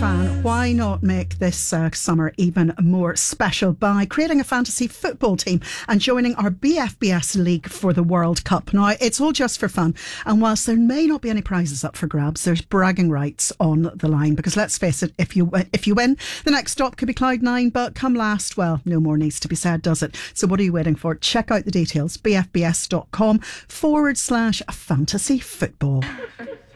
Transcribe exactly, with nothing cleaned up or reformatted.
fan, why not make this uh, summer even more special by creating a fantasy football team and joining our B F B S League for the World Cup? Now, it's all just for fun, and whilst there may not be any prizes up for grabs, there's bragging rights on the line, because let's face it, if you if you win, the next stop could be Cloud nine, but come last, well, no more needs to be said, does it? So what are you waiting for? Check out the details, bfbs.com forward slash fantasy football.